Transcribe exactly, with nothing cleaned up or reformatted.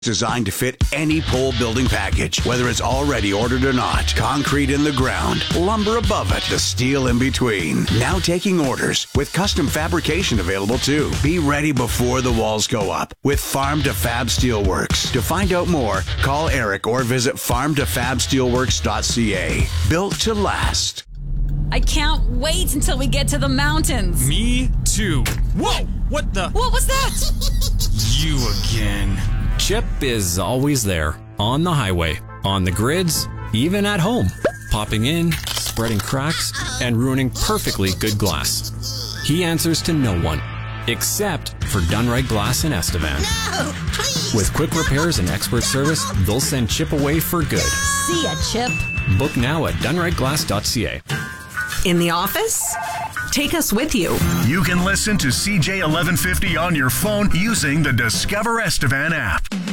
Designed to fit any pole building package, whether it's already ordered or not. Concrete in the ground, lumber above it, the steel in between. Now taking orders with custom fabrication available too. Be ready before the walls go up with Farm to Fab Steelworks. To find out more, call Eric or visit farm to fab steelworks dot c a. Built to last. I can't wait until we get to the mountains. Me too. Whoa! What the? What was that? You again. Chip is always there, on the highway, on the grids, even at home, popping in, spreading cracks, and ruining perfectly good glass. He answers to no one, except for Done Right Glass in Estevan. No, please. With quick repairs and expert service, they'll send Chip away for good. See ya, Chip. Book now at done right glass dot c a. In the office? Take us with you. You can listen to C J eleven fifty on your phone using the Discover Estevan app.